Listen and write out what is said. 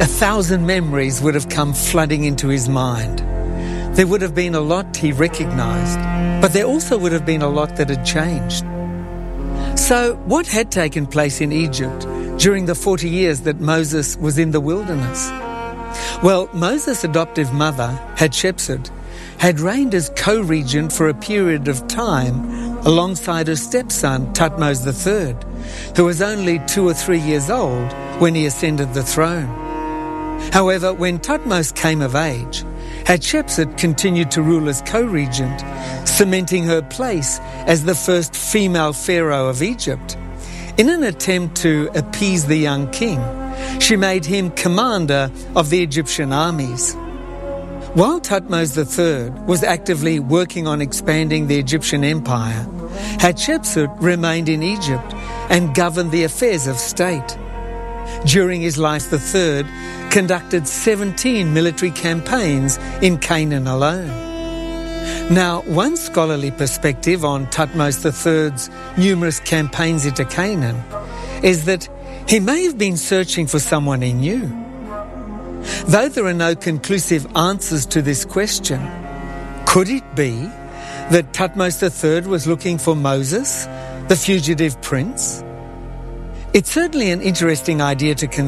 1,000 memories would have come flooding into his mind. There would have been a lot he recognised, but there also would have been a lot that had changed. So, what had taken place in Egypt during the 40 years that Moses was in the wilderness? Well, Moses' adoptive mother, Hatshepsut, had reigned as co-regent for a period of time alongside her stepson, Thutmose III, who was only 2 or 3 years old when he ascended the throne. However, when Thutmose came of age, Hatshepsut continued to rule as co-regent, cementing her place as the first female pharaoh of Egypt. In an attempt to appease the young king, she made him commander of the Egyptian armies. While Thutmose III was actively working on expanding the Egyptian empire, Hatshepsut remained in Egypt and governed the affairs of state. During his life, the third conducted 17 military campaigns in Canaan alone. Now, one scholarly perspective on Thutmose III's numerous campaigns into Canaan is that he may have been searching for someone he knew. Though there are no conclusive answers to this question, could it be that Thutmose III was looking for Moses, the fugitive prince? It's certainly an interesting idea to consider.